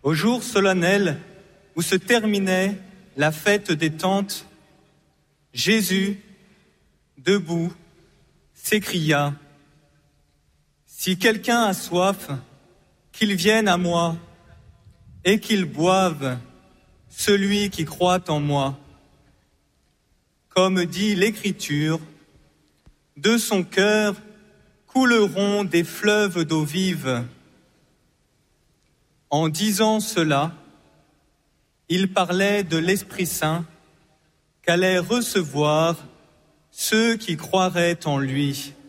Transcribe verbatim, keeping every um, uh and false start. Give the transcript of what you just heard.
Au jour solennel où se terminait la fête des tentes, Jésus, debout, s'écria : « Si quelqu'un a soif, qu'il vienne à moi et qu'il boive, celui qui croit en moi. Comme dit l'Écriture, de son cœur couleront des fleuves d'eau vive. » En disant cela, il parlait de l'Esprit Saint qu'allaient recevoir ceux qui croiraient en lui.